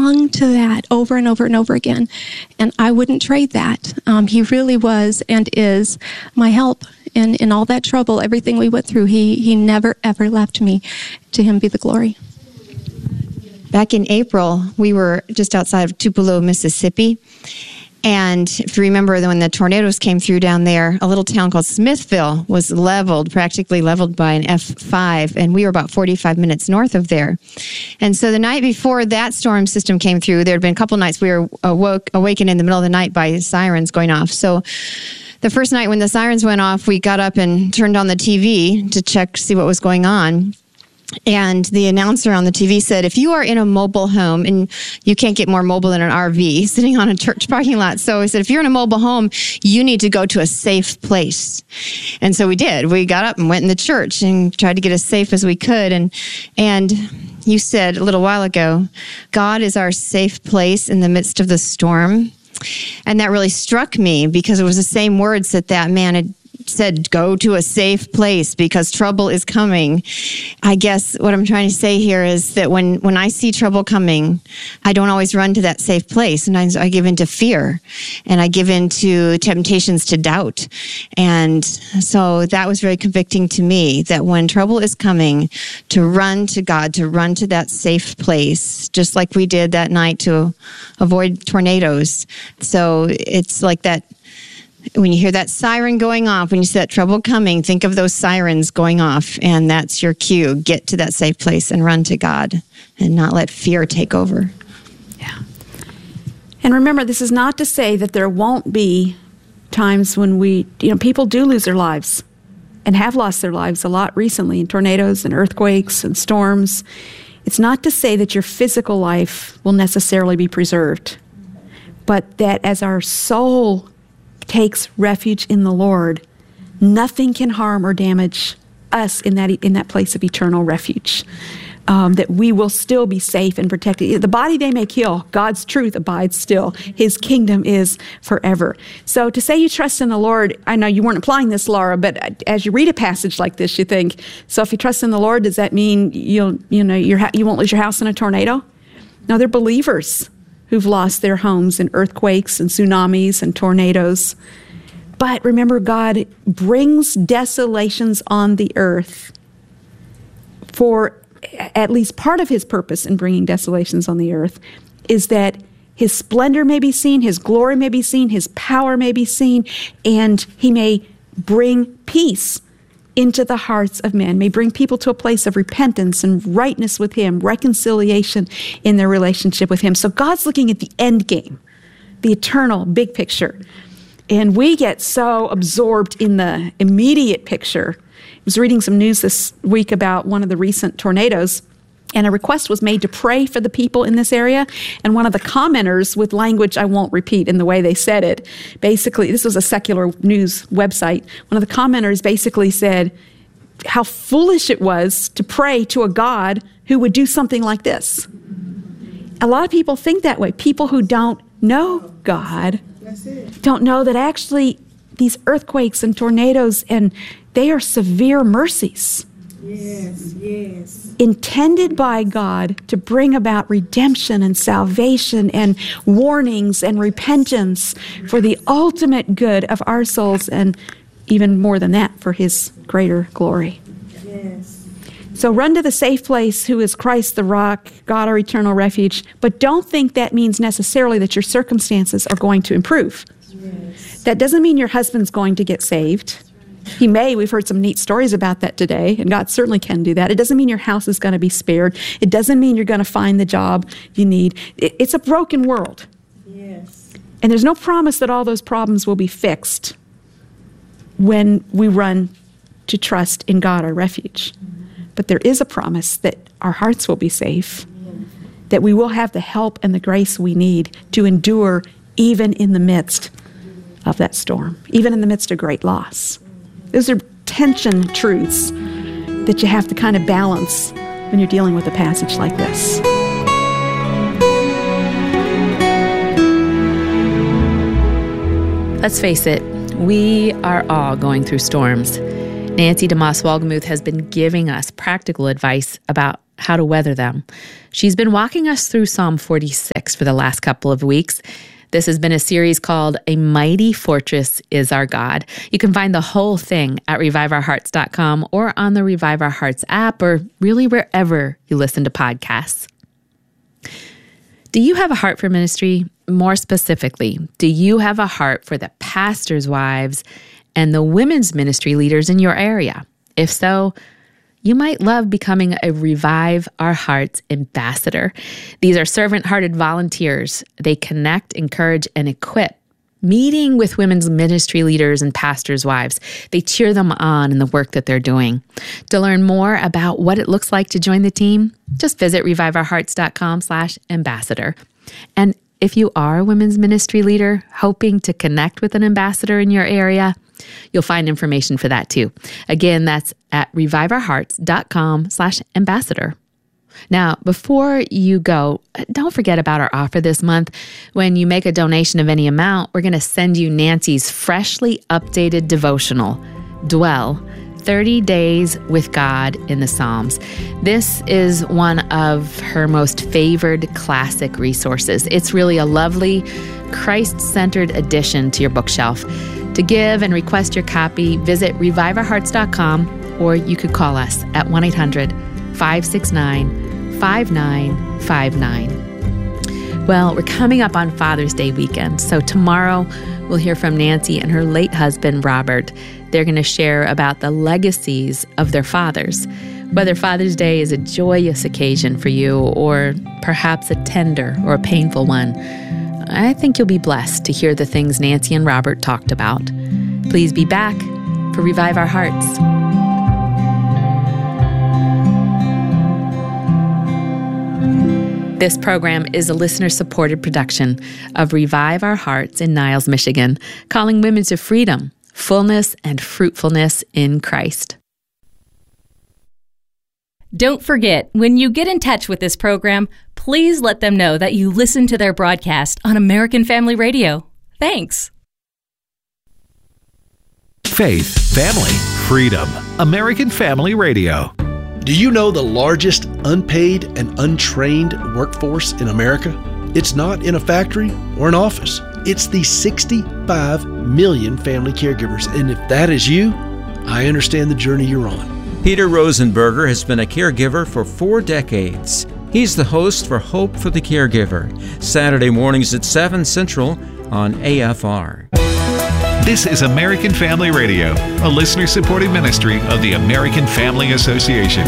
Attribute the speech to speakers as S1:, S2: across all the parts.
S1: clung to that over and over and over again. And I wouldn't trade that. He really was and is my help in all that trouble, everything we went through. He never, ever left me. To him be the glory.
S2: Back in April, we were just outside of Tupelo, Mississippi. And if you remember, when the tornadoes came through down there, a little town called Smithville was practically leveled by an F5, and we were about 45 minutes north of there. And so the night before that storm system came through, there had been a couple nights we were awakened in the middle of the night by sirens going off. So the first night when the sirens went off, we got up and turned on the TV to see what was going on. And the announcer on the TV said, if you are in a mobile home, and you can't get more mobile than an RV, sitting on a church parking lot. So he said, if you're in a mobile home, you need to go to a safe place. And so we did. We got up and went in the church and tried to get as safe as we could. And you said a little while ago, God is our safe place in the midst of the storm. And that really struck me because it was the same words that man had said, go to a safe place because trouble is coming. I guess what I'm trying to say here is that when I see trouble coming, I don't always run to that safe place. Sometimes I give into fear and I give into temptations to doubt. And so that was very convicting to me, that when trouble is coming, to run to God, to run to that safe place, just like we did that night to avoid tornadoes. So it's like that. When you hear that siren going off, when you see that trouble coming, think of those sirens going off, and that's your cue. Get to that safe place and run to God and not let fear take over.
S3: Yeah. And remember, this is not to say that there won't be times when people do lose their lives and have lost their lives a lot recently in tornadoes and earthquakes and storms. It's not to say that your physical life will necessarily be preserved, but that as our soul takes refuge in the Lord, nothing can harm or damage us in that place of eternal refuge. That we will still be safe and protected. The body they may kill, God's truth abides still. His kingdom is forever. So to say you trust in the Lord, I know you weren't applying this, Laura, but as you read a passage like this, you think, so if you trust in the Lord, does that mean you won't lose your house in a tornado? No, they're believers who've lost their homes in earthquakes and tsunamis and tornadoes. But remember, God brings desolations on the earth for at least part of his purpose in bringing desolations on the earth is that his splendor may be seen, his glory may be seen, his power may be seen, and he may bring peace into the hearts of men, may bring people to a place of repentance and rightness with him, reconciliation in their relationship with him. So God's looking at the end game, the eternal big picture. And we get so absorbed in the immediate picture. I was reading some news this week about one of the recent tornadoes, and a request was made to pray for the people in this area. And one of the commenters, with language I won't repeat in the way they said it, basically, this was a secular news website, one of the commenters basically said how foolish it was to pray to a God who would do something like this. A lot of people think that way. People who don't know God don't know that actually these earthquakes and tornadoes, and they are severe mercies. Yes. Intended by God to bring about redemption and salvation and warnings and repentance for the ultimate good of our souls, and even more than that, for his greater glory. Yes. So run to the safe place, who is Christ the rock, God our eternal refuge, but don't think that means necessarily that your circumstances are going to improve. Yes. That doesn't mean your husband's going to get saved. He may. We've heard some neat stories about that today, and God certainly can do that. It doesn't mean your house is going to be spared. It doesn't mean you're going to find the job you need. It's a broken world. Yes. And there's no promise that all those problems will be fixed when we run to trust in God, our refuge. But there is a promise that our hearts will be safe, that we will have the help and the grace we need to endure even in the midst of that storm, even in the midst of great loss. Those are tension truths that you have to kind of balance when you're dealing with a passage like this.
S4: Let's face it, we are all going through storms. Nancy DeMoss Wolgemuth has been giving us practical advice about how to weather them. She's been walking us through Psalm 46 for the last couple of weeks. This has been a series called A Mighty Fortress is Our God. You can find the whole thing at reviveourhearts.com or on the Revive Our Hearts app, or really wherever you listen to podcasts. Do you have a heart for ministry? More specifically, do you have a heart for the pastors' wives and the women's ministry leaders in your area? If so, you might love becoming a Revive Our Hearts ambassador. These are servant-hearted volunteers. They connect, encourage, and equip, meeting with women's ministry leaders and pastors' wives. They cheer them on in the work that they're doing. To learn more about what it looks like to join the team, just visit reviveourhearts.com/ambassador. And if you are a women's ministry leader hoping to connect with an ambassador in your area, you'll find information for that too. Again, that's at reviveourhearts.com/ambassador. Now, before you go, don't forget about our offer this month. When you make a donation of any amount, we're going to send you Nancy's freshly updated devotional, Dwell, 30 Days with God in the Psalms. This is one of her most favored classic resources. It's really a lovely, Christ-centered addition to your bookshelf. To give and request your copy, visit reviveourhearts.com, or you could call us at 1-800-569-5959. Well, we're coming up on Father's Day weekend, so tomorrow we'll hear from Nancy and her late husband, Robert. They're going to share about the legacies of their fathers, whether Father's Day is a joyous occasion for you or perhaps a tender or a painful one. I think you'll be blessed to hear the things Nancy and Robert talked about. Please be back for Revive Our Hearts. This program is a listener-supported production of Revive Our Hearts in Niles, Michigan, calling women to freedom, fullness, and fruitfulness in Christ.
S5: Don't forget, when you get in touch with this program, please let them know that you listen to their broadcast on American Family Radio. Thanks.
S6: Faith, family, freedom. American Family Radio.
S7: Do you know the largest unpaid and untrained workforce in America? It's not in a factory or an office. It's the 65 million family caregivers. And if that is you, I understand the journey you're on.
S8: Peter Rosenberger has been a caregiver for 4 decades. He's the host for Hope for the Caregiver, Saturday mornings at 7 Central on AFR.
S6: This is American Family Radio, a listener-supported ministry of the American Family Association.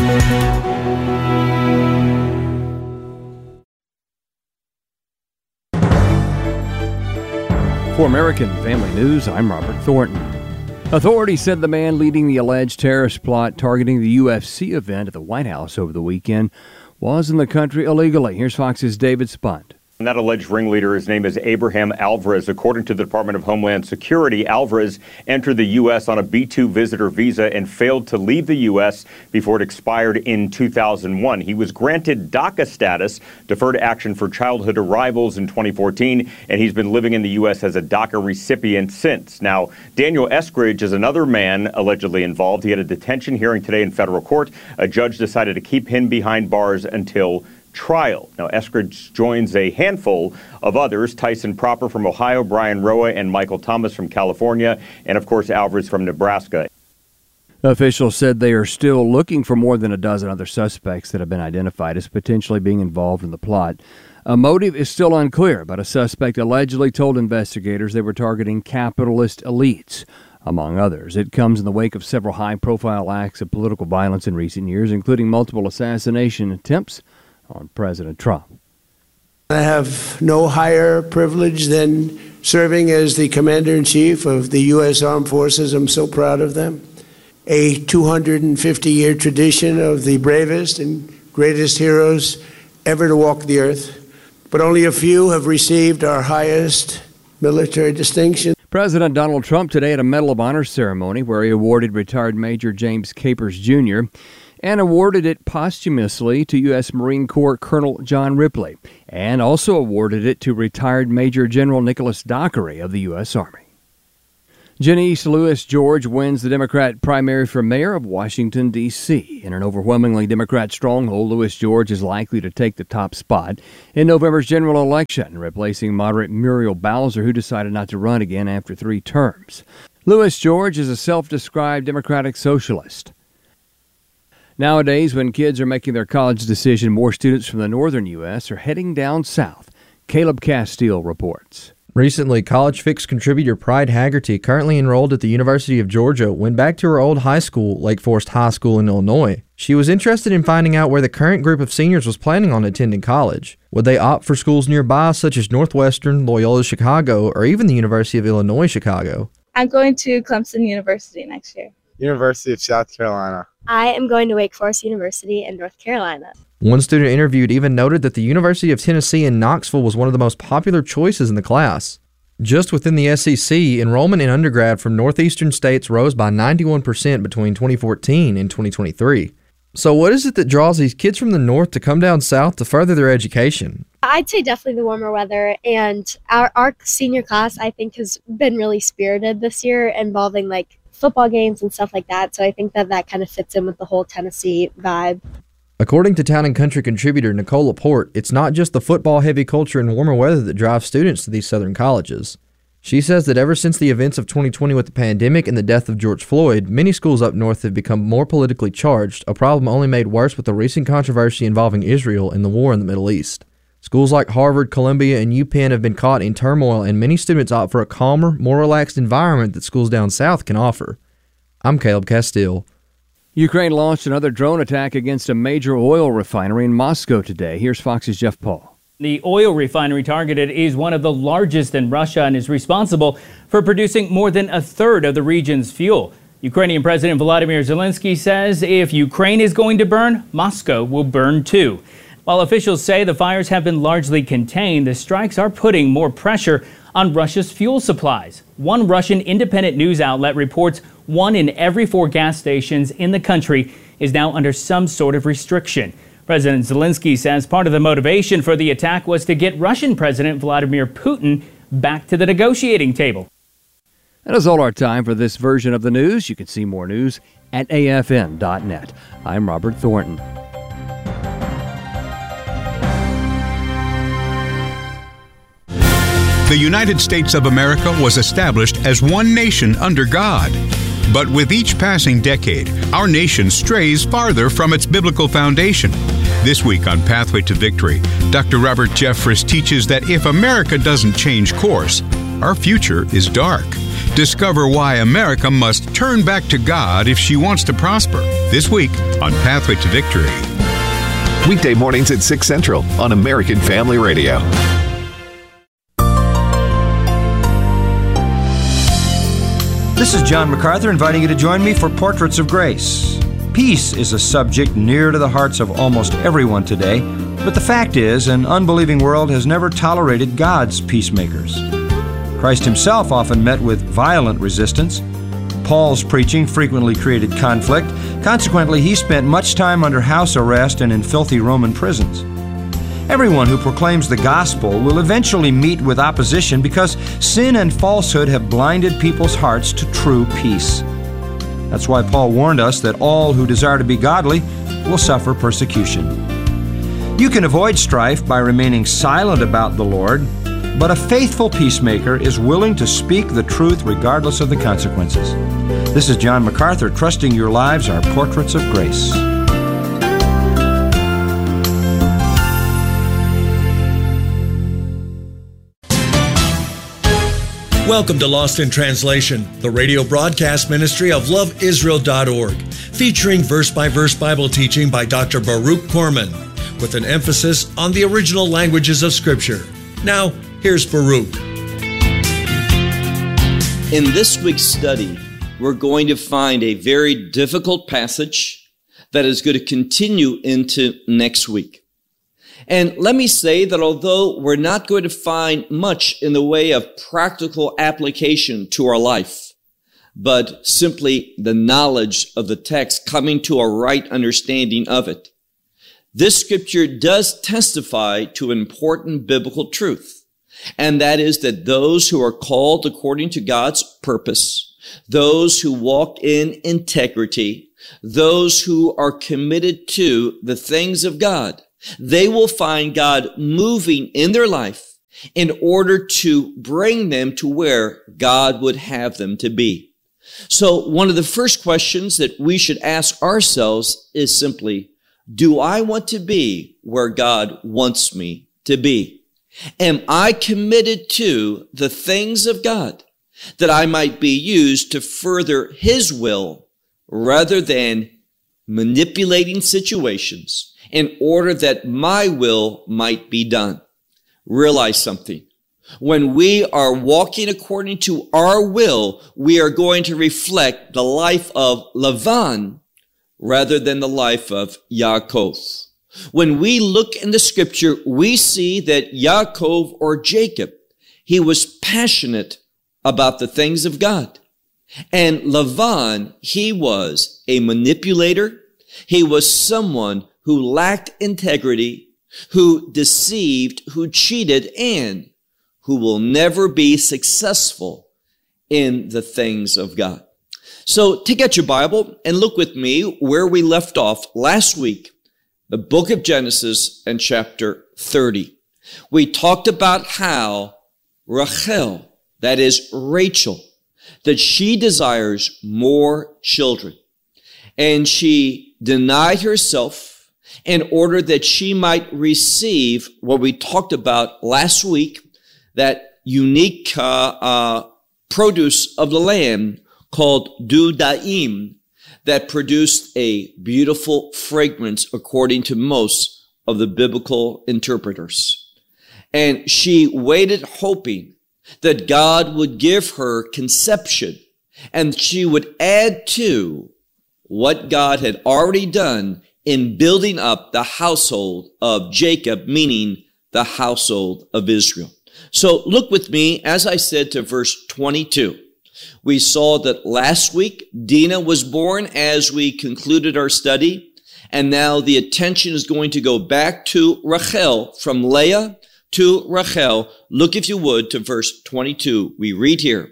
S9: For American Family News, I'm Robert Thornton. Authorities said the man leading the alleged terrorist plot targeting the UFC event at the White House over the weekend was in the country illegally. Here's Fox's David Spunt.
S10: And that alleged ringleader, his name is Abraham Alvarez. According to the Department of Homeland Security, Alvarez entered the U.S. on a B-2 visitor visa and failed to leave the U.S. before it expired in 2001. He was granted DACA status, deferred action for childhood arrivals, in 2014, and he's been living in the U.S. as a DACA recipient since. Now, Daniel Eskridge is another man allegedly involved. He had a detention hearing today in federal court. A judge decided to keep him behind bars until trial. Now, Eskridge joins a handful of others, Tyson Proper from Ohio, Brian Roa, and Michael Thomas from California, and of course Alvarez from Nebraska.
S9: Officials said they are still looking for more than a dozen other suspects that have been identified as potentially being involved in the plot. A motive is still unclear, but a suspect allegedly told investigators they were targeting capitalist elites, among others. It comes in the wake of several high-profile acts of political violence in recent years, including multiple assassination attempts on President Trump.
S11: I have no higher privilege than serving as the Commander-in-Chief of the U.S. Armed Forces. I'm so proud of them. A 250-year tradition of the bravest and greatest heroes ever to walk the earth. But only a few have received our highest military distinction.
S9: President Donald Trump today at a Medal of Honor ceremony where he awarded retired Major James Capers Jr. and awarded it posthumously to U.S. Marine Corps Colonel John Ripley, and also awarded it to retired Major General Nicholas Dockery of the U.S. Army. Janice Lewis George wins the Democrat primary for mayor of Washington, D.C. In an overwhelmingly Democrat stronghold, Lewis George is likely to take the top spot in November's general election, replacing moderate Muriel Bowser, who decided not to run again after 3 terms. Lewis George is a self-described Democratic socialist. Nowadays, when kids are making their college decision, more students from the northern U.S. are heading down south. Caleb Castile reports.
S12: Recently, College Fix contributor Pride Haggerty, currently enrolled at the University of Georgia, went back to her old high school, Lake Forest High School in Illinois. She was interested in finding out where the current group of seniors was planning on attending college. Would they opt for schools nearby, such as Northwestern, Loyola Chicago, or even the University of Illinois Chicago?
S13: I'm going to Clemson University next year.
S14: University of South Carolina.
S15: I am going to Wake Forest University in North Carolina.
S12: One student interviewed even noted that the University of Tennessee in Knoxville was one of the most popular choices in the class. Just within the SEC, enrollment in undergrad from northeastern states rose by 91% between 2014 and 2023. So what is it that draws these kids from the north to come down south to further their education?
S15: I'd say definitely the warmer weather, and our senior class, I think, has been really spirited this year, involving like football games and stuff like that. So I think that kind of fits in with the whole Tennessee vibe.
S12: According to Town and Country contributor Nicole Laporte, it's not just the football-heavy culture and warmer weather that drives students to these southern colleges. She says that ever since the events of 2020 with the pandemic and the death of George Floyd, many schools up north have become more politically charged, a problem only made worse with the recent controversy involving Israel and the war in the Middle East. Schools like Harvard, Columbia, and UPenn have been caught in turmoil, and many students opt for a calmer, more relaxed environment that schools down south can offer. I'm Caleb Castile.
S9: Ukraine launched another drone attack against a major oil refinery in Moscow today. Here's Fox's Jeff Paul.
S16: The oil refinery targeted is one of the largest in Russia and is responsible for producing more than a third of the region's fuel. Ukrainian President Volodymyr Zelensky says if Ukraine is going to burn, Moscow will burn too. While officials say the fires have been largely contained, the strikes are putting more pressure on Russia's fuel supplies. One Russian independent news outlet reports 1 in every 4 gas stations in the country is now under some sort of restriction. President Zelensky says part of the motivation for the attack was to get Russian President Vladimir Putin back to the negotiating table.
S9: That is all our time for this version of the news. You can see more news at afn.net. I'm Robert Thornton.
S17: The United States of America was established as one nation under God. But with each passing decade, our nation strays farther from its biblical foundation. This week on Pathway to Victory, Dr. Robert Jeffress teaches that if America doesn't change course, our future is dark. Discover why America must turn back to God if she wants to prosper. This week on Pathway to Victory.
S18: Weekday mornings at 6 Central on American Family Radio.
S19: This is John MacArthur inviting you to join me for Portraits of Grace. Peace is a subject near to the hearts of almost everyone today, but the fact is, an unbelieving world has never tolerated God's peacemakers. Christ himself often met with violent resistance. Paul's preaching frequently created conflict. Consequently, he spent much time under house arrest and in filthy Roman prisons. Everyone who proclaims the gospel will eventually meet with opposition because sin and falsehood have blinded people's hearts to true peace. That's why Paul warned us that all who desire to be godly will suffer persecution. You can avoid strife by remaining silent about the Lord, but a faithful peacemaker is willing to speak the truth regardless of the consequences. This is John MacArthur, trusting your lives are portraits of grace.
S20: Welcome to Lost in Translation, the radio broadcast ministry of loveisrael.org, featuring verse-by-verse Bible teaching by Dr. Baruch Korman, with an emphasis on the original languages of Scripture. Now, here's Baruch.
S21: In this week's study, we're going to find a very difficult passage that is going to continue into next week. And let me say that although we're not going to find much in the way of practical application to our life, but simply the knowledge of the text coming to a right understanding of it, this scripture does testify to an important biblical truth, and that is that those who are called according to God's purpose those who walk in integrity, those who are committed to the things of God, they will find God moving in their life in order to bring them to where God would have them to be. So one of the first questions that we should ask ourselves is simply, do I want to be where God wants me to be? Am I committed to the things of God that I might be used to further His will rather than manipulating situations in order that my will might be done? Realize something. When we are walking according to our will, we are going to reflect the life of Lavan rather than the life of Yaakov. When we look in the scripture, we see that Yaakov or Jacob, he was passionate about the things of God. And Lavan, he was a manipulator. He was someone who lacked integrity, who deceived, who cheated, and who will never be successful in the things of God. So take out your Bible and look with me where we left off last week, the book of Genesis and chapter 30. We talked about how Rachel, that is Rachel, that she desires more children. And she denied herself in order that she might receive what we talked about last week, that unique produce of the land called dudaim, that produced a beautiful fragrance according to most of the biblical interpreters. And she waited hoping that God would give her conception and she would add to what God had already done in building up the household of Jacob, meaning the household of Israel. So look with me, as I said, to verse 22. We saw that last week Dinah was born as we concluded our study, and now the attention is going to go back to Rachel, from Leah to Rachel. Look, if you would, to verse 22. We read here,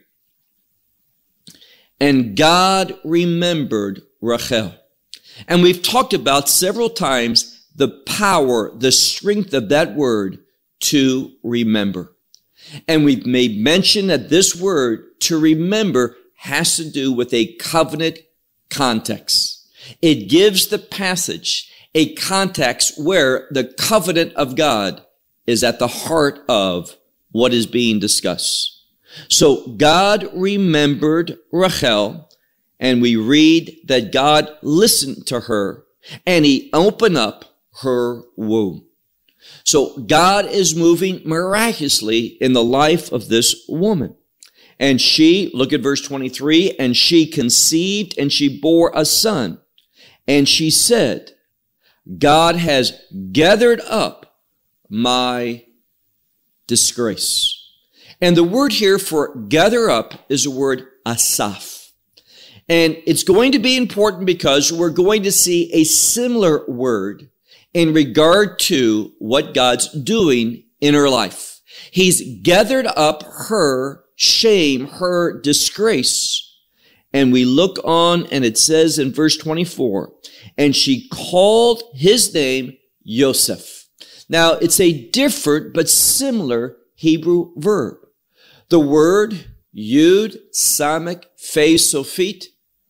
S21: and God remembered Rachel. And we've talked about several times the power, the strength of that word, to remember. And we've made mention that this word, to remember, has to do with a covenant context. It gives the passage a context where the covenant of God is at the heart of what is being discussed. So God remembered Rachel, and we read that God listened to her and He opened up her womb. So God is moving miraculously in the life of this woman. And she, look at verse 23, and she conceived and she bore a son. And she said, God has gathered up my disgrace. And the word here for gather up is the word asaph. And it's going to be important because we're going to see a similar word in regard to what God's doing in her life. He's gathered up her shame, her disgrace. And we look on, and it says in verse 24, and she called his name Yosef. Now, it's a different but similar Hebrew verb. The word Yud, Samek, Fe, Sofit,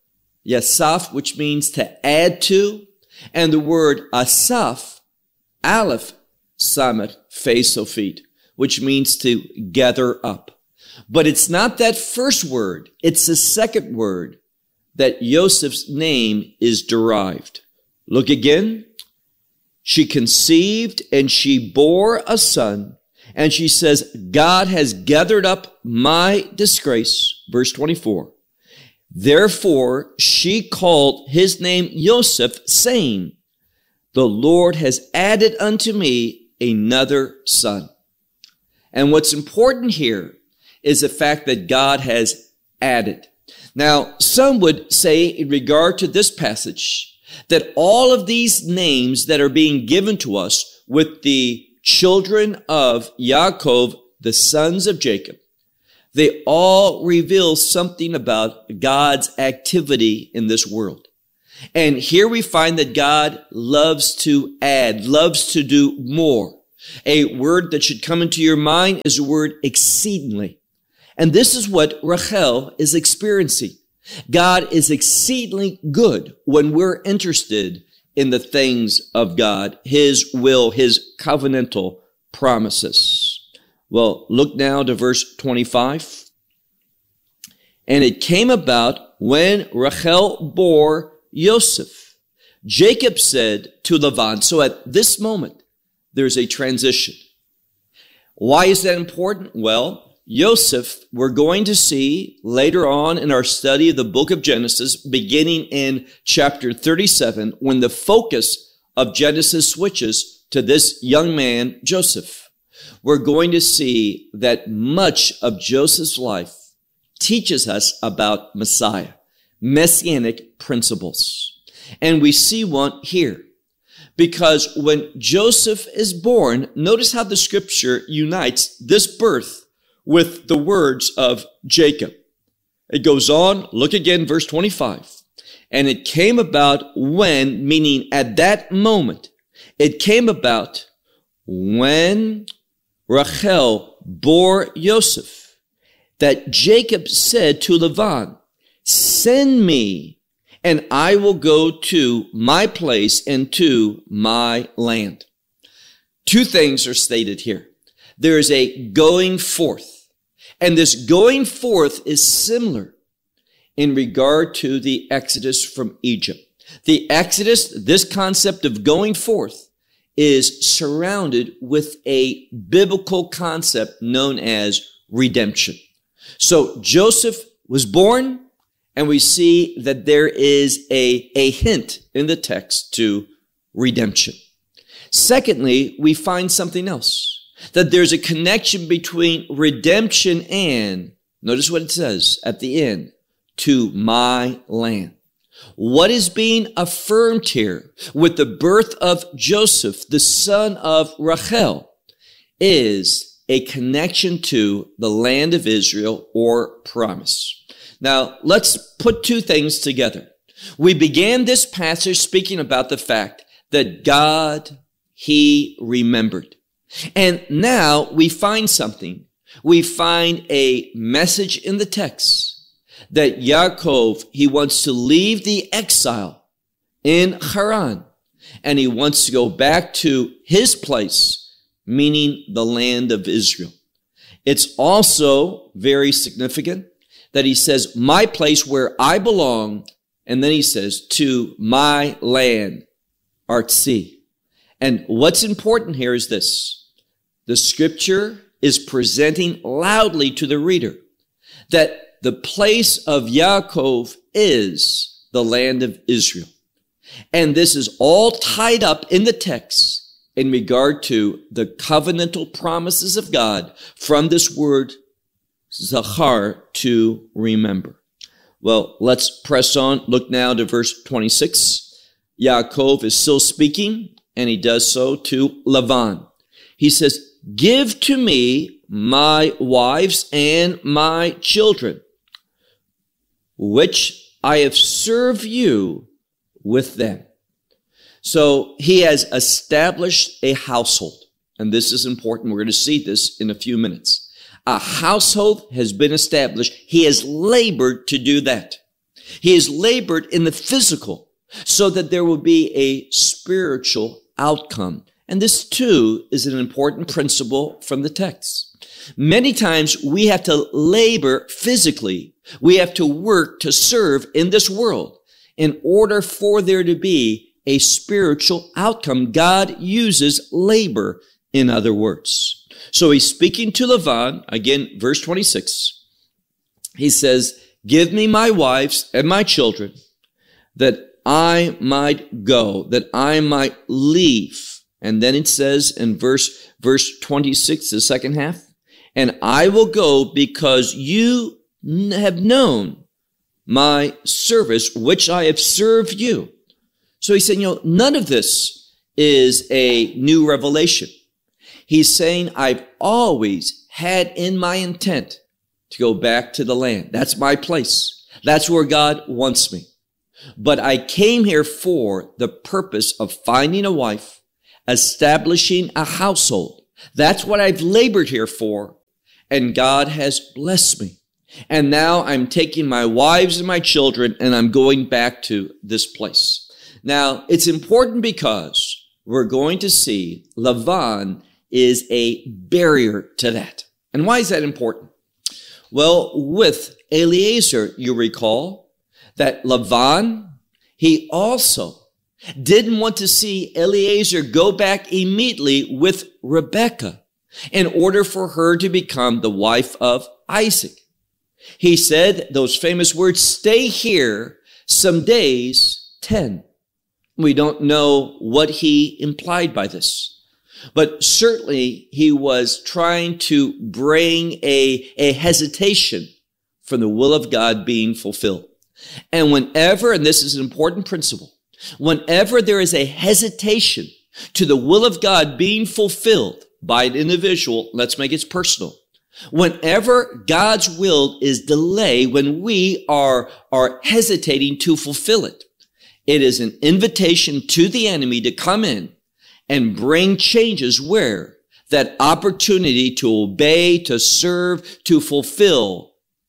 S21: Yasaf, which means to add to, and the word asaph, aleph, samet, fe, sofit, which means to gather up. But it's not that first word. It's the second word that Joseph's name is derived. Look again. She conceived and she bore a son, and she says, God has gathered up my disgrace. Verse 24. Therefore, she called his name Yosef, saying, the Lord has added unto me another son. And what's important here is the fact that God has added. Now, some would say in regard to this passage that all of these names that are being given to us with the children of Yaakov, the sons of Jacob, They all reveal something about God's activity in this world. And here we find that God loves to add, loves to do more. A word that should come into your mind is the word exceedingly. And this is what Rachel is experiencing. God is exceedingly good when we're interested in the things of God, His will, His covenantal promises. Well, look now to verse 25. And it came about when Rachel bore Joseph, Jacob said to Laban. So at this moment, there's a transition. Why is that important? Well, Joseph, we're going to see later on in our study of the book of Genesis, beginning in chapter 37, when the focus of Genesis switches to this young man, Joseph. We're going to see that much of Joseph's life teaches us about Messiah, messianic principles. And we see one here. Because when Joseph is born, notice how the scripture unites this birth with the words of Jacob. It goes on, look again, verse 25. And it came about when, meaning at that moment, it came about when Rachel bore Joseph, that Jacob said to Laban, send me, and I will go to my place and to my land. Two things are stated here. There is a going forth, and this going forth is similar in regard to the Exodus from Egypt. The Exodus, this concept of going forth, is surrounded with a biblical concept known as redemption. So Joseph was born, and we see that there is a hint in the text to redemption. Secondly, we find something else, that there's a connection between redemption and, notice what it says at the end, to my land. What is being affirmed here with the birth of Joseph, the son of Rachel, is a connection to the land of Israel or promise. Now, let's put two things together. We began this passage speaking about the fact that God, He remembered. And now we find something. We find a message in the text that Yaakov, he wants to leave the exile in Haran, and he wants to go back to his place, meaning the land of Israel. It's also very significant that he says, my place where I belong, and then he says, to my land, Artsy. And what's important here is this. The scripture is presenting loudly to the reader that the place of Yaakov is the land of Israel. And this is all tied up in the text in regard to the covenantal promises of God from this word Zachar, to remember. Well, let's press on. Look now to verse 26. Yaakov is still speaking, and he does so to Laban. He says, give to me my wives and my children, which I have served you with them. So he has established a household, and this is important. We're going to see this in a few minutes. A household has been established. He has labored to do that. He has labored in the physical so that there will be a spiritual outcome. And this too is an important principle from the text. Many times we have to labor physically. We have to work to serve in this world in order for there to be a spiritual outcome. God uses labor, in other words. So he's speaking to Laban, again, verse 26. He says, give me my wives and my children, that I might go, that I might leave. And then it says in verse 26, the second half, and I will go because you have known my service, which I have served you. So he said, none of this is a new revelation. He's saying, I've always had in my intent to go back to the land. That's my place. That's where God wants me. But I came here for the purpose of finding a wife, establishing a household. That's what I've labored here for. And God has blessed me. And now I'm taking my wives and my children and I'm going back to this place. Now, it's important because we're going to see Lavan is a barrier to that. And why is that important? Well, with Eliezer, you recall that Lavan, he also didn't want to see Eliezer go back immediately with Rebekah in order for her to become the wife of Isaac. He said those famous words, stay here some days, 10. We don't know what he implied by this, but certainly he was trying to bring a hesitation from the will of God being fulfilled. And whenever, and this is an important principle, whenever there is a hesitation to the will of God being fulfilled by an individual, let's make it personal. Whenever God's will is delayed, when we are hesitating to fulfill it, it is an invitation to the enemy to come in and bring changes where that opportunity to obey, to serve, to fulfill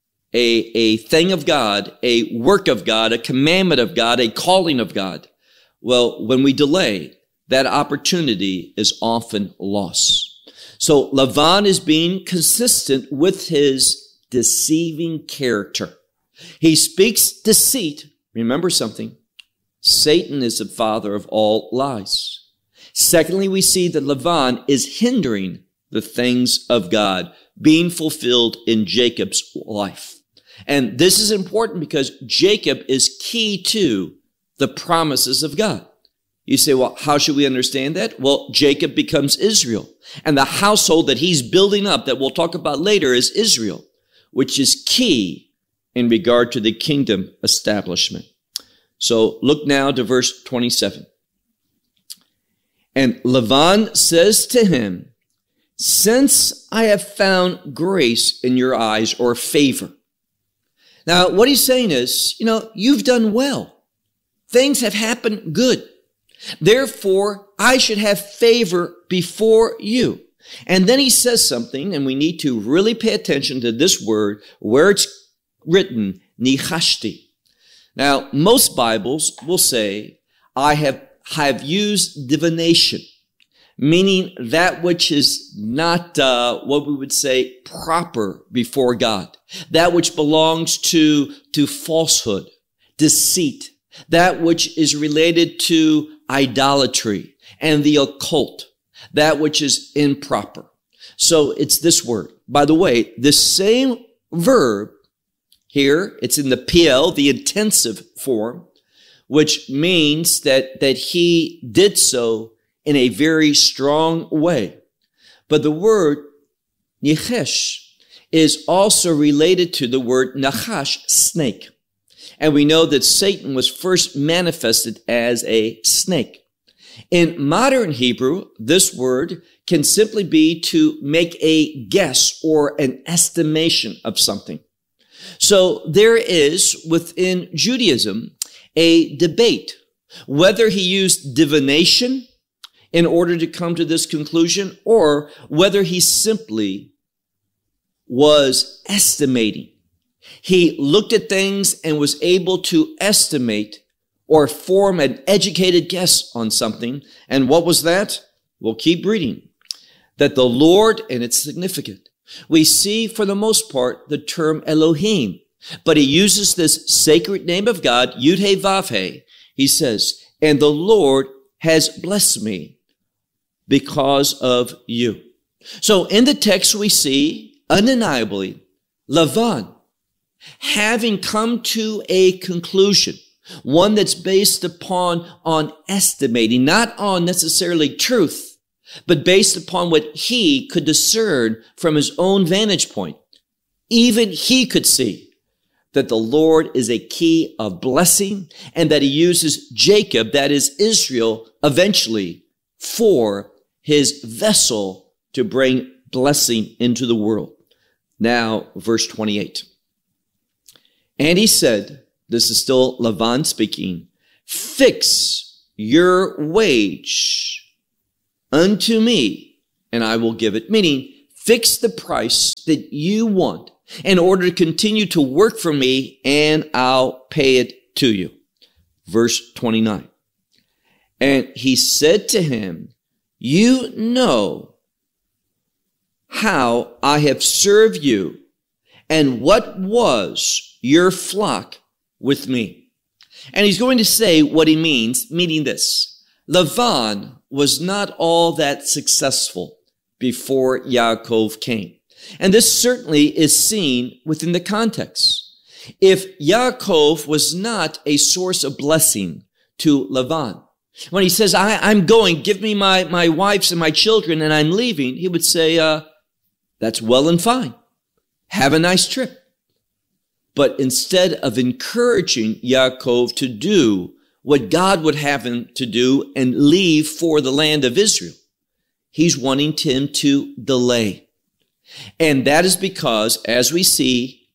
S21: a thing of God, a work of God, a commandment of God, a calling of God. Well, when we delay, that opportunity is often lost. So Lavan is being consistent with his deceiving character. He speaks deceit. Remember something. Satan is the father of all lies. Secondly, we see that Lavan is hindering the things of God being fulfilled in Jacob's life. And this is important because Jacob is key to the promises of God. You say, well, how should we understand that? Well, Jacob becomes Israel. And the household that he's building up that we'll talk about later is Israel, which is key in regard to the kingdom establishment. So look now to verse 27. And Lavan says to him, since I have found grace in your eyes, or favor. Now, what he's saying is, you've done well. Things have happened good. Therefore, I should have favor before you. And then he says something, and we need to really pay attention to this word, where it's written, nihashti. Now, most Bibles will say, I have used divination, meaning that which is not what we would say proper before God, that which belongs to falsehood, deceit, that which is related to idolatry and the occult, that which is improper. So it's this word. By the way, this same verb here, it's in the PL, the intensive form, which means that he did so in a very strong way. But the word nichesh is also related to the word nachash, snake. And we know that Satan was first manifested as a snake. In modern Hebrew, this word can simply be to make a guess or an estimation of something. So there is within Judaism a debate whether he used divination in order to come to this conclusion or whether he simply was estimating. He looked at things and was able to estimate or form an educated guess on something. And what was that? We'll keep reading. That the Lord, and it's significant, we see for the most part the term Elohim, but he uses this sacred name of God, Yud-He Vav-He. He says, and the Lord has blessed me because of you. So in the text we see undeniably Lavan having come to a conclusion, one that's based on estimating, not on necessarily truth, but based upon what he could discern from his own vantage point. Even he could see that the Lord is a key of blessing and that he uses Jacob, that is Israel, eventually for his vessel to bring blessing into the world. Now, verse 28. And he said, this is still Laban speaking, fix your wage unto me, and I will give it. Meaning, fix the price that you want in order to continue to work for me, and I'll pay it to you. Verse 29. And he said to him, you know how I have served you, and what was your flock with me. And he's going to say what he means, meaning this. Laban was not all that successful before Yaakov came. And this certainly is seen within the context. If Yaakov was not a source of blessing to Laban, when he says, I'm going, give me my wives and my children, and I'm leaving, he would say, that's well and fine. Have a nice trip. But instead of encouraging Yaakov to do what God would have him to do and leave for the land of Israel, he's wanting him to delay. And that is because, as we see,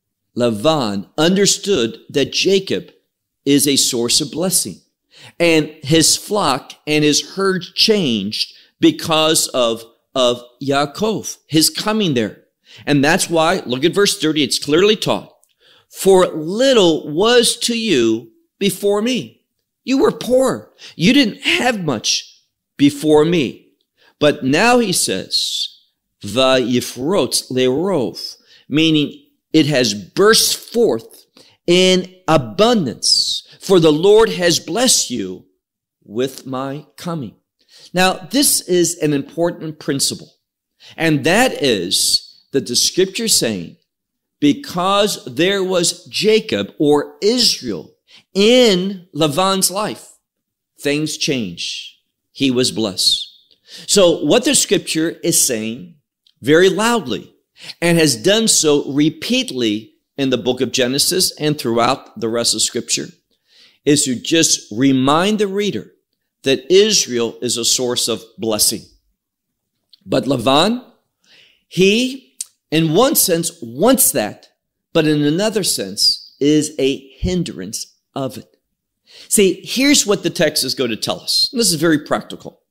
S21: Laban understood that Jacob is a source of blessing. And his flock and his herd changed because of Yaakov, his coming there. And that's why, look at verse 30, it's clearly taught, for little was to you before me. You were poor. You didn't have much before me. But now he says, vayifrot lerov, meaning it has burst forth in abundance, for the Lord has blessed you with my coming. Now, this is an important principle, and that is that the scripture is saying, because there was Jacob or Israel in Laban's life, things changed. He was blessed. So what the scripture is saying very loudly, and has done so repeatedly in the book of Genesis and throughout the rest of scripture, is to just remind the reader that Israel is a source of blessing. But Laban, he, in one sense, wants that, but in another sense, is a hindrance of it. See, here's what the text is going to tell us. This is very practical.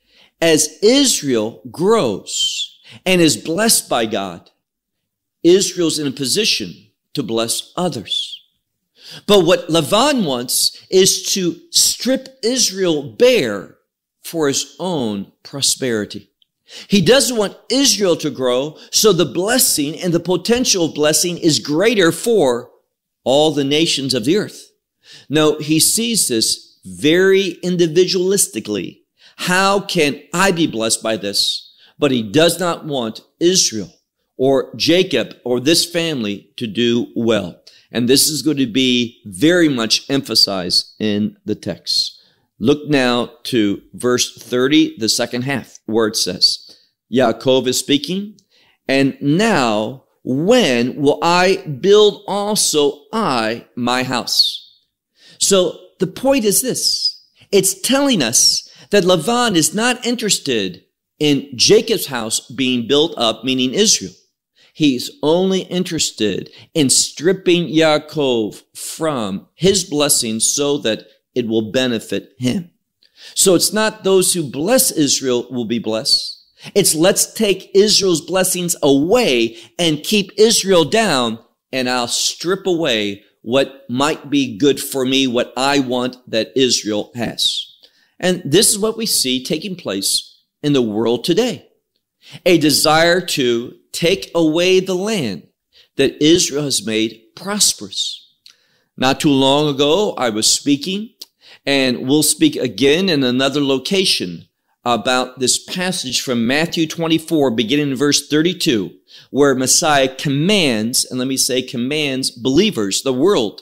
S21: As Israel grows and is blessed by God, Israel's in a position to bless others. But what Laban wants is to strip Israel bare for his own prosperity. He doesn't want Israel to grow, so the blessing and the potential blessing is greater for all the nations of the earth. No, he sees this very individualistically. How can I be blessed by this? But he does not want Israel or Jacob or this family to do well. And this is going to be very much emphasized in the text. Look now to verse 30, the second half, where it says, Yaakov is speaking, and now when will I build also my house? So the point is this. It's telling us that Laban is not interested in Jacob's house being built up, meaning Israel. He's only interested in stripping Yaakov from his blessings so that it will benefit him. So it's not those who bless Israel will be blessed. It's let's take Israel's blessings away and keep Israel down, and I'll strip away what might be good for me, what I want that Israel has. And this is what we see taking place in the world today. A desire to take away the land that Israel has made prosperous. Not too long ago, I was speaking, and we'll speak again in another location about this passage from Matthew 24, beginning in verse 32, where Messiah commands, and let me say commands believers, the world,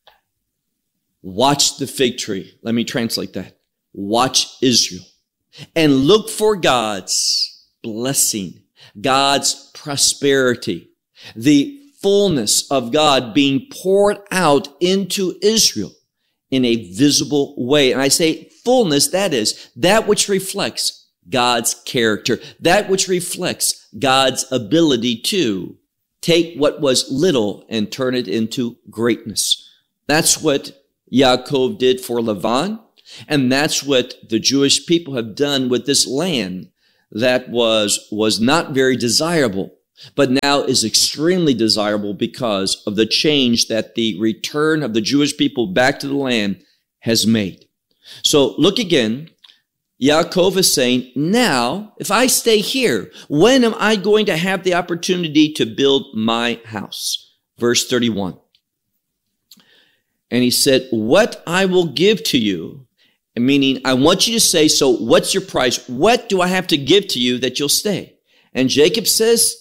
S21: watch the fig tree. Let me translate that. Watch Israel and look for God's blessing, God's prosperity, the fullness of God being poured out into Israel in a visible way. And I say fullness, that is, that which reflects God's character, that which reflects God's ability to take what was little and turn it into greatness. That's what Yaakov did for Lavan, and that's what the Jewish people have done with this land that was not very desirable, but now is extremely desirable because of the change that the return of the Jewish people back to the land has made. So look again. Yaakov is saying, now, if I stay here, when am I going to have the opportunity to build my house? Verse 31. And he said, what I will give to you, meaning I want you to say, so what's your price? What do I have to give to you that you'll stay? And Jacob says,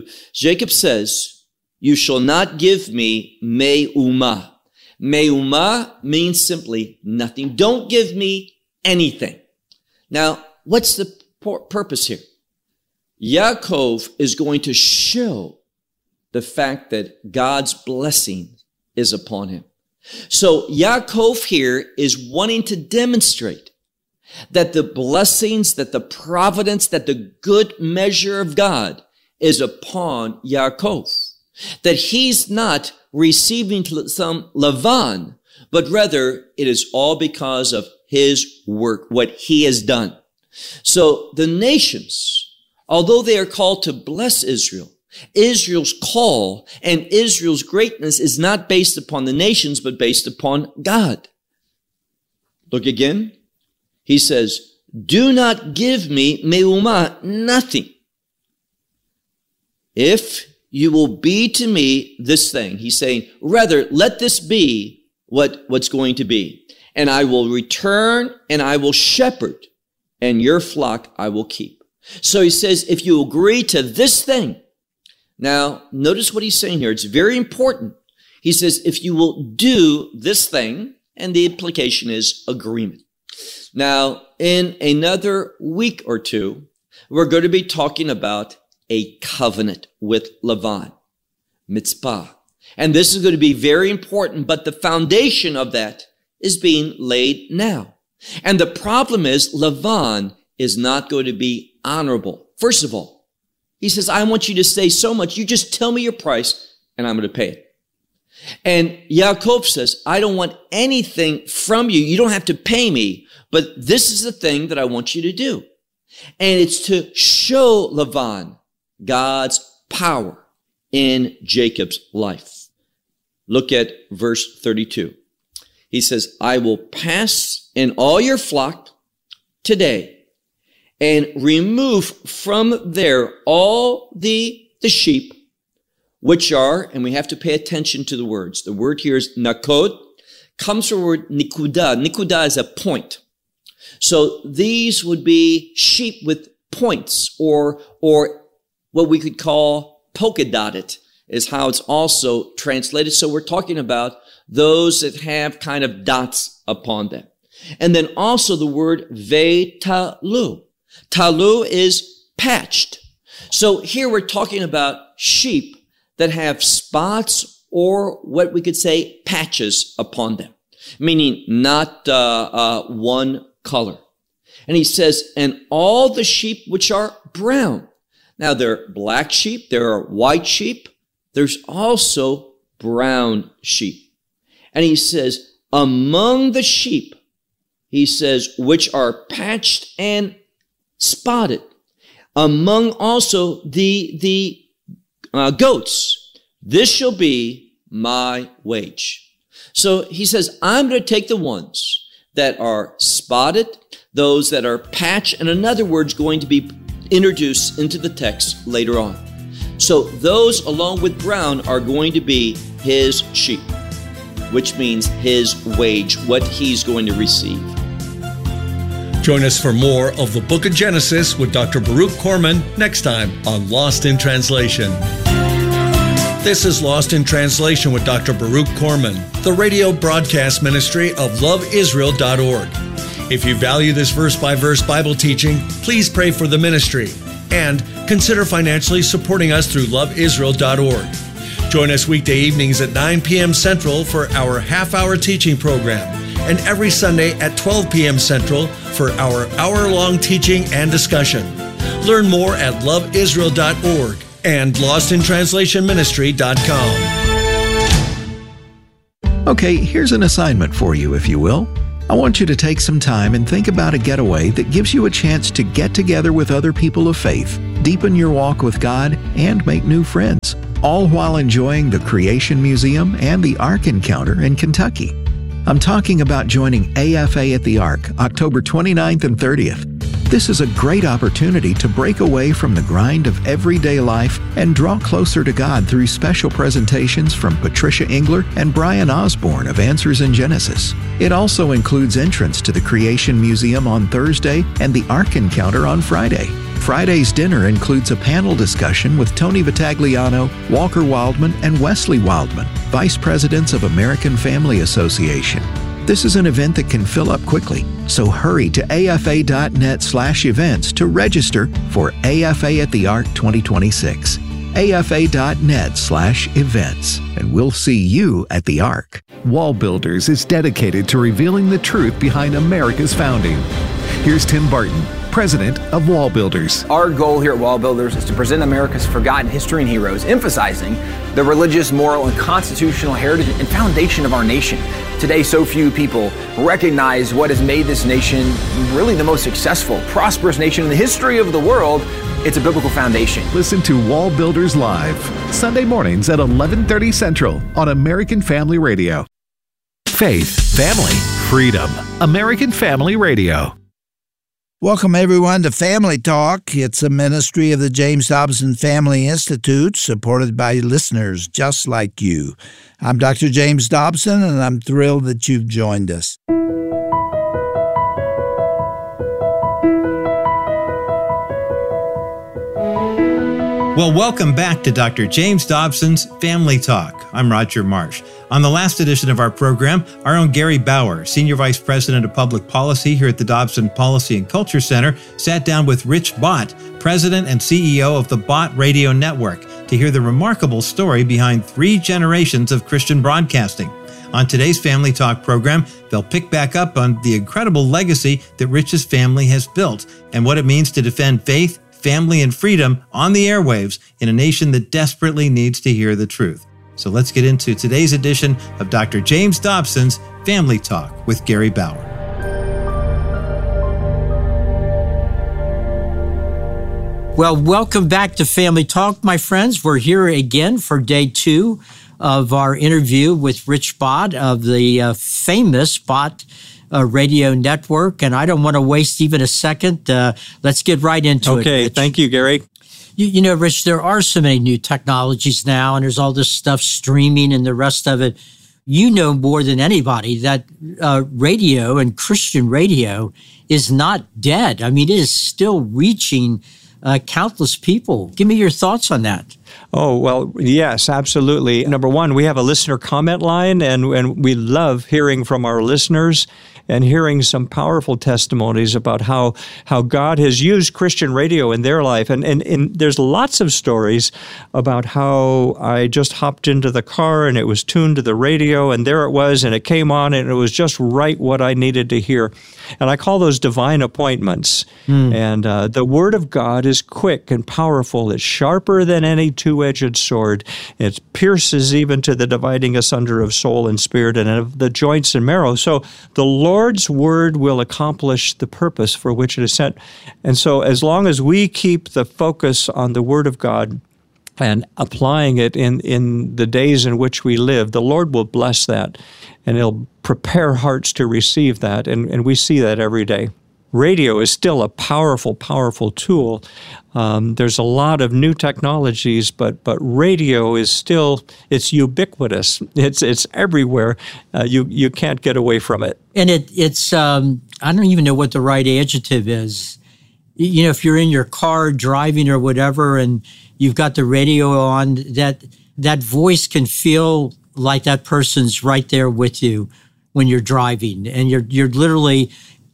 S21: you shall not give me me'umah. Me'umah means simply nothing. Don't give me anything. Now, what's the purpose here? Yaakov is going to show the fact that God's blessing is upon him. So Yaakov here is wanting to demonstrate that the blessings, that the providence, that the good measure of God is upon Yaakov. That he's not receiving some Lavan, but rather it is all because of his work, what he has done. So the nations, although they are called to bless Israel, Israel's call and Israel's greatness is not based upon the nations, but based upon God. Look again. He says, do not give me me'umah, nothing. If you will be to me this thing, he's saying, rather, let this be what's going to be. And I will return and I will shepherd, and your flock I will keep. So he says, if you agree to this thing. Now, notice what he's saying here. It's very important. He says, if you will do this thing, and the implication is agreement. Now, in another week or two, we're going to be talking about a covenant with Lavan, mitzvah. And this is going to be very important, but the foundation of that is being laid now. And the problem is Lavan is not going to be honorable. First of all, he says, I want you to say so much. You just tell me your price and I'm going to pay it. And Yaakov says, I don't want anything from you. You don't have to pay me, but this is the thing that I want you to do. And it's to show Lavan God's power in Jacob's life. Look at verse 32. He says, I will pass in all your flock today and remove from there all the sheep, which are, and we have to pay attention to the words. The word here is nakod, comes from the word nikuda. Nikuda is a point. So these would be sheep with points or what we could call polka dotted is how it's also translated. So we're talking about those that have kind of dots upon them. And then also the word ve-talu. Talu is patched. So here we're talking about sheep that have spots or what we could say patches upon them, meaning not one color. And he says, and all the sheep which are brown. Now there are black sheep, there are white sheep, there's also brown sheep. And he says, among the sheep, he says, which are patched and spotted, among also the goats, this shall be my wage. So he says, I'm going to take the ones that are spotted, those that are patched, and in other words, going to be introduced into the text later on. So those along with brown are going to be his sheep, which means his wage, what he's going to receive.
S20: Join us for more of the Book of Genesis with Dr. Baruch Korman next time on Lost in Translation. This is Lost in Translation with Dr. Baruch Korman, the radio broadcast ministry of loveisrael.org. If you value this verse-by-verse Bible teaching, please pray for the ministry and consider financially supporting us through loveisrael.org. Join us weekday evenings at 9 p.m. Central for our half-hour teaching program and every Sunday at 12 p.m. Central for our hour-long teaching and discussion. Learn more at loveisrael.org and lostintranslationministry.com.
S18: Okay, here's an assignment for you, if you will. I want you to take some time and think about a getaway that gives you a chance to get together with other people of faith, deepen your walk with God, and make new friends, all while enjoying the Creation Museum and the Ark Encounter in Kentucky. I'm talking about joining AFA at the Ark, October 29th and 30th. This is a great opportunity to break away from the grind of everyday life and draw closer to God through special presentations from Patricia Engler and Brian Osborne of Answers in Genesis. It also includes entrance to the Creation Museum on Thursday and the Ark Encounter on Friday. Friday's dinner includes a panel discussion with Tony Vitagliano, Walker Wildman, and Wesley Wildman, Vice Presidents of American Family Association. This is an event that can fill up quickly, so hurry to afa.net/events to register for AFA at the Ark 2026. afa.net/events, and we'll see you at the Ark.
S6: Wall Builders is dedicated to revealing the truth behind America's founding. Here's Tim Barton, President of Wall Builders.
S1: Our goal here at Wall Builders is to present America's forgotten history and heroes, emphasizing the religious, moral, and constitutional heritage and foundation of our nation. Today, so few people recognize what has made this nation really the most successful, prosperous nation in the history of the world. It's a biblical foundation.
S6: Listen to Wall Builders Live, Sunday mornings at 11:30 Central on American Family Radio. Faith, family, freedom. American Family Radio.
S22: Welcome, everyone, to Family Talk. It's a ministry of the James Dobson Family Institute, supported by listeners just like you. I'm Dr. James Dobson, and I'm thrilled that you've joined us.
S23: Well, welcome back to Dr. James Dobson's Family Talk. I'm Roger Marsh. On the last edition of our program, our own Gary Bauer, Senior Vice President of Public Policy here at the Dobson Policy and Culture Center, sat down with Rich Bott, President and CEO of the Bott Radio Network, to hear the remarkable story behind 3 generations of Christian broadcasting. On today's Family Talk program, they'll pick back up on the incredible legacy that Rich's family has built and what it means to defend faith, family, and freedom on the airwaves in a nation that desperately needs to hear the truth. So let's get into today's edition of Dr. James Dobson's Family Talk with Gary Bauer.
S24: Well, welcome back to Family Talk, my friends. We're here again for day 2 of our interview with Rich Bott of the famous Bott Radio Network, and I don't want to waste even a second. Let's get right into it.
S23: Okay, thank you, Gary.
S24: You know, Rich, there are so many new technologies now, and there's all this stuff streaming and the rest of it. You know more than anybody that radio and Christian radio is not dead. I mean, it is still reaching countless people. Give me your thoughts on that.
S23: Oh, well, yes, absolutely. Number one, we have a listener comment line, and we love hearing from our listeners and hearing some powerful testimonies about how God has used Christian radio in their life. And there's lots of stories about how I just hopped into the car and it was tuned to the radio, and there it was, and it came on, and it was just right what I needed to hear. And I call those divine appointments. And the Word of God is quick and powerful. It's sharper than any two-edged sword. It pierces even to the dividing asunder of soul and spirit and of the joints and marrow. So the Lord's Word will accomplish the purpose for which it is sent. And so as long as we keep the focus on the Word of God and applying it in the days in which we live, the Lord will bless that, and He'll prepare hearts to receive that, and we see that every day. Radio is still a powerful, powerful tool. There's a lot of new technologies, but radio is still, it's ubiquitous. It's everywhere. You can't get away from it.
S24: And it's I don't even know what the right adjective is. You know, if you're in your car driving or whatever, and you've got the radio on, that voice can feel like that person's right there with you when you're driving, and you're literally,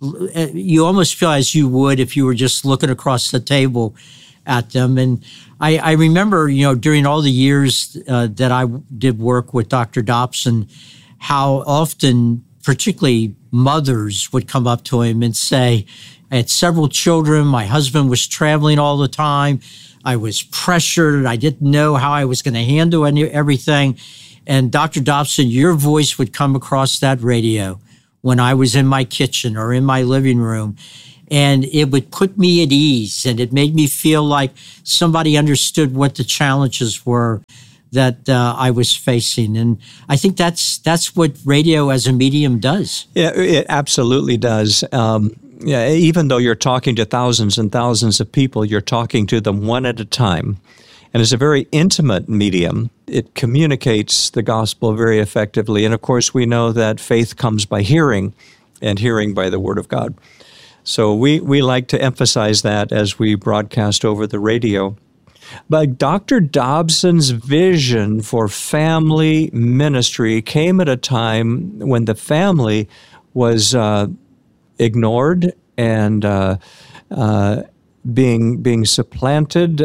S24: you almost feel as you would if you were just looking across the table at them. And I remember, you know, during all the years that I did work with Dr. Dobson, how often, particularly mothers, would come up to him and say, I had several children, my husband was traveling all the time, I was pressured. I didn't know how I was going to handle everything. And Dr. Dobson, your voice would come across that radio when I was in my kitchen or in my living room. And it would put me at ease, and it made me feel like somebody understood what the challenges were that I was facing. And I think that's what radio as a medium does.
S23: Yeah, it absolutely does. Yeah, even though you're talking to thousands and thousands of people, you're talking to them one at a time. And it's a very intimate medium. It communicates the gospel very effectively. And of course, we know that faith comes by hearing, and hearing by the Word of God. So we like to emphasize that as we broadcast over the radio. But Dr. Dobson's vision for family ministry came at a time when the family was ignored and being supplanted,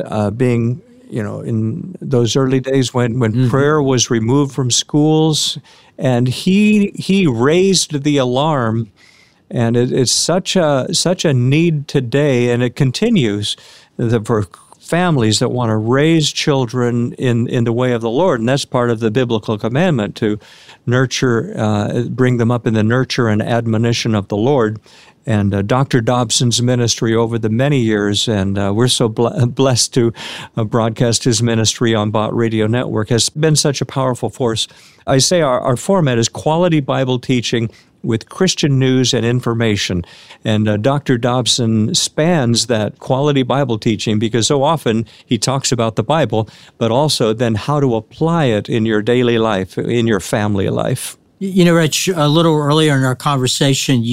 S23: in those early days when prayer was removed from schools, and he raised the alarm. And it's such a need today, and it continues for families that want to raise children in the way of the Lord. And that's part of the biblical commandment, to nurture, bring them up in the nurture and admonition of the Lord. And Dr. Dobson's ministry over the many years, and we're so blessed to broadcast his ministry on Bott Radio Network, has been such a powerful force. I say our format is quality Bible teaching with Christian news and information. And Dr. Dobson spans that quality Bible teaching, because so often he talks about the Bible, but also then how to apply it in your daily life, in your family life.
S24: You know, Rich, a little earlier in our conversation,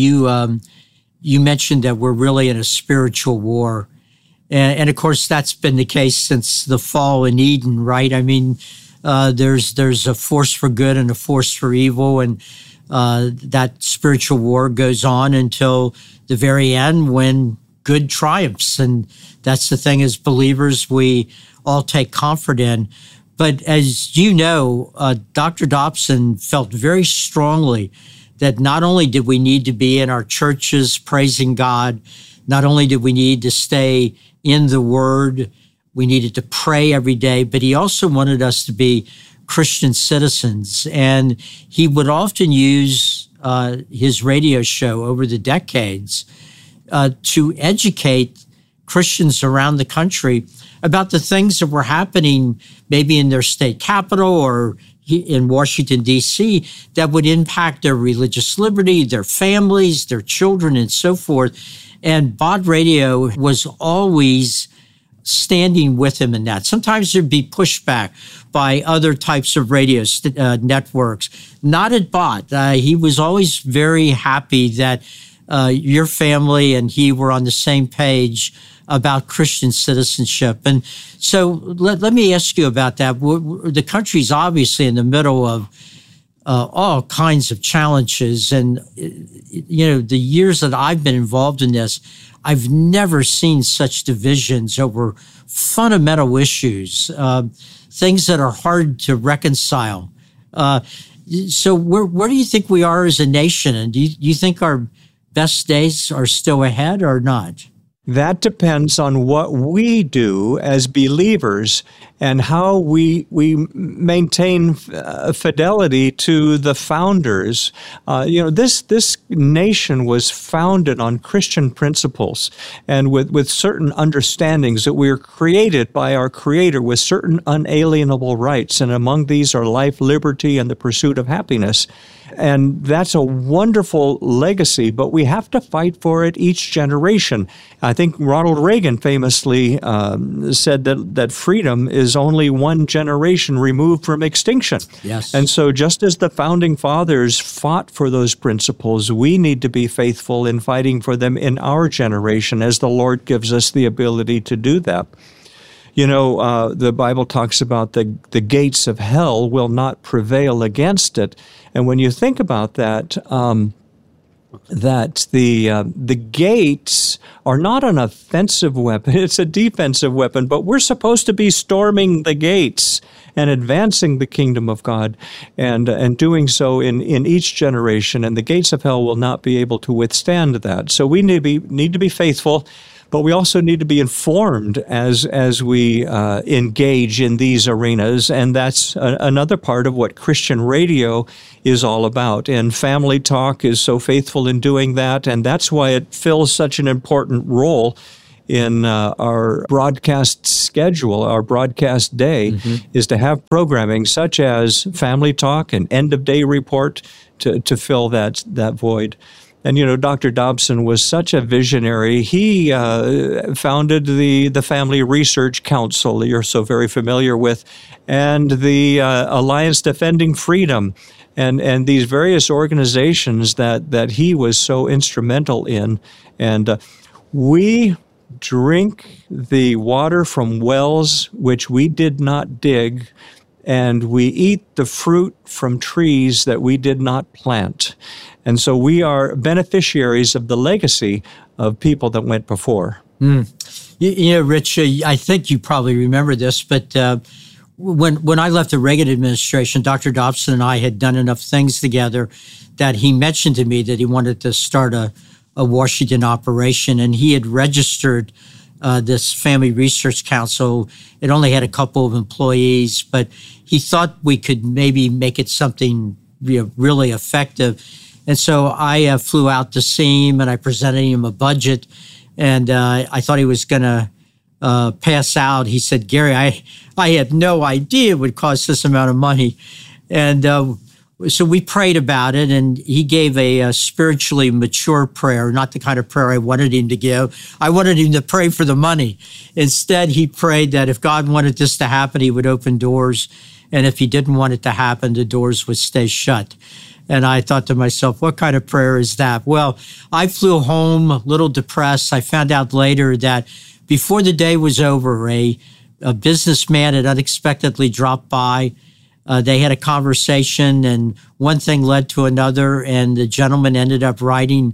S24: you mentioned that we're really in a spiritual war. And of course, that's been the case since the fall in Eden, right? I mean, there's a force for good and a force for evil, and that spiritual war goes on until the very end when good triumphs. And that's the thing, as believers, we all take comfort in. But as you know, Dr. Dobson felt very strongly that not only did we need to be in our churches praising God, not only did we need to stay in the Word, we needed to pray every day, but he also wanted us to be Christian citizens. And he would often use his radio show over the decades to educate Christians around the country about the things that were happening maybe in their state capital or in Washington, D.C., that would impact their religious liberty, their families, their children, and so forth. And Bott Radio was always standing with him in that. Sometimes there'd be pushback by other types of radio networks. Not at Bott. He was always very happy that your family and he were on the same page about Christian citizenship. And so let me ask you about that. The country's obviously in the middle of all kinds of challenges. And, the years that I've been involved in this, I've never seen such divisions over fundamental issues, things that are hard to reconcile. So where do you think we are as a nation? And do you think our best days are still ahead or not?
S23: That depends on what we do as believers and how we maintain fidelity to the founders. This nation was founded on Christian principles and with certain understandings that we are created by our Creator with certain unalienable rights, and among these are life, liberty, and the pursuit of happiness. And that's a wonderful legacy, but we have to fight for it each generation. I think Ronald Reagan famously said that freedom is only one generation removed from extinction.
S24: Yes.
S23: And so just as the founding fathers fought for those principles, we need to be faithful in fighting for them in our generation as the Lord gives us the ability to do that. The Bible talks about the gates of hell will not prevail against it. And when you think about that, that the gates are not an offensive weapon, it's a defensive weapon, but we're supposed to be storming the gates and advancing the kingdom of God and doing so in each generation, and the gates of hell will not be able to withstand that. So we need to be faithful. but we also need to be informed as we engage in these arenas, and that's another part of what Christian radio is all about. And Family Talk is so faithful in doing that, and that's why it fills such an important role in our broadcast schedule. Our broadcast day is to have programming such as Family Talk and End of Day Report to fill that void. And, Dr. Dobson was such a visionary. He founded the Family Research Council that you're so very familiar with, and the Alliance Defending Freedom, and these various organizations that he was so instrumental in. And we drink the water from wells which we did not dig, and we eat the fruit from trees that we did not plant. And so we are beneficiaries of the legacy of people that went before.
S24: Rich, I think you probably remember this, but when I left the Reagan administration, Dr. Dobson and I had done enough things together that he mentioned to me that he wanted to start a Washington operation, and he had registered this Family Research Council. It only had a couple of employees, but he thought we could maybe make it something really effective. And so I flew out to see him, and I presented him a budget, and I thought he was going to pass out. He said, "Gary, I had no idea it would cost this amount of money." And so we prayed about it, and he gave a spiritually mature prayer, not the kind of prayer I wanted him to give. I wanted him to pray for the money. Instead, he prayed that if God wanted this to happen, he would open doors, and if he didn't want it to happen, the doors would stay shut. And I thought to myself, what kind of prayer is that? Well, I flew home a little depressed. I found out later that before the day was over, a businessman had unexpectedly dropped by. They had a conversation, and one thing led to another, and the gentleman ended up writing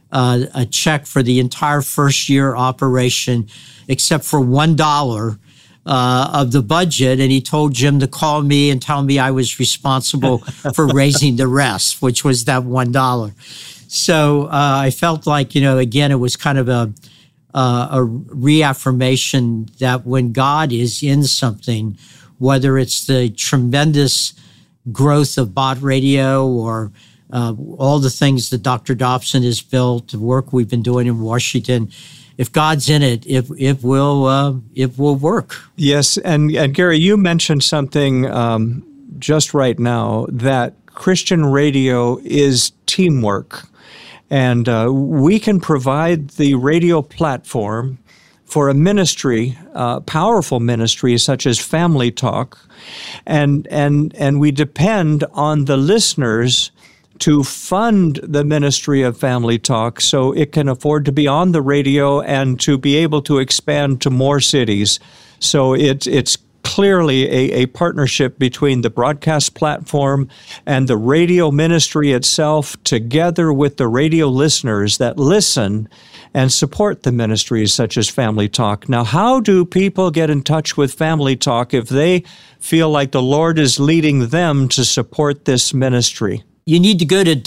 S24: a check for the entire first year operation, except for $1 of the budget, and he told Jim to call me and tell me I was responsible for raising the rest, which was that $1. So I felt like, again, it was kind of a reaffirmation that when God is in something, whether it's the tremendous growth of Bott Radio or all the things that Dr. Dobson has built, the work we've been doing in Washington, if God's in it, it will work.
S23: Yes, and Gary, you mentioned something just right now, that Christian radio is teamwork. And we can provide the radio platform for a ministry, powerful ministry such as Family Talk, and we depend on the listeners to fund the ministry of Family Talk so it can afford to be on the radio and to be able to expand to more cities. So it's clearly a partnership between the broadcast platform and the radio ministry itself, together with the radio listeners that listen and support the ministries such as Family Talk. Now, how do people get in touch with Family Talk if they feel like the Lord is leading them to support this ministry?
S24: You need to go to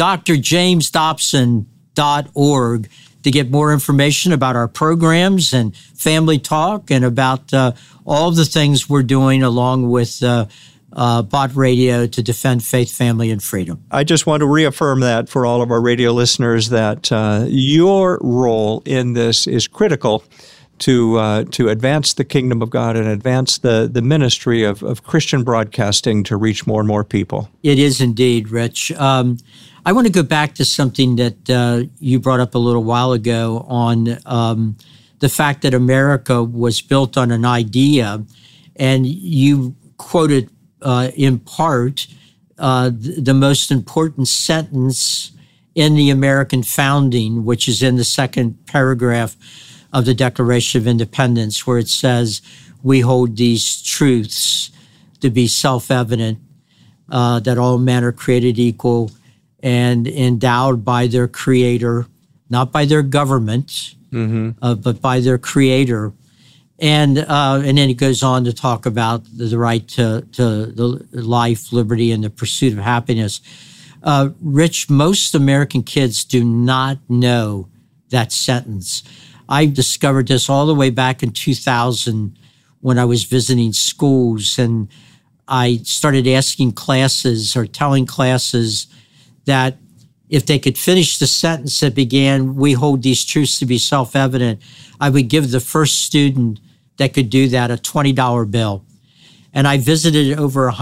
S24: drjamesdobson.org to get more information about our programs and Family Talk and about all the things we're doing along with Bott Radio to defend faith, family, and freedom.
S23: I just want to reaffirm that for all of our radio listeners, that your role in this is critical to advance the kingdom of God and advance the ministry of Christian broadcasting to reach more and more people.
S24: It is indeed, Rich. I want to go back to something that you brought up a little while ago on the fact that America was built on an idea, and you quoted in part the most important sentence in the American founding, which is in the second paragraph of the Declaration of Independence, where it says, "We hold these truths to be self-evident, that all men are created equal and endowed by their Creator, not by their government, but by their Creator." And then it goes on to talk about the right to the life, liberty, and the pursuit of happiness. Rich, most American kids do not know that sentence. I discovered this all the way back in 2000 when I was visiting schools, and I started asking classes or telling classes that if they could finish the sentence that began, "We hold these truths to be self-evident," I would give the first student that could do that a $20 bill. And I visited over